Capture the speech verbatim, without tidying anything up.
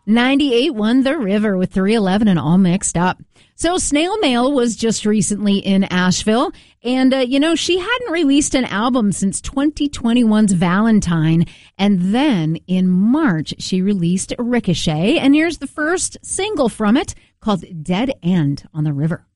ninety-eight won The River with three eleven and All Mixed Up. So Snail Mail was just recently in Asheville, and, uh, you know, she hadn't released an album since twenty twenty-one's Valentine, and then in March she released Ricochet, and here's the first single from it called Dead End on The River.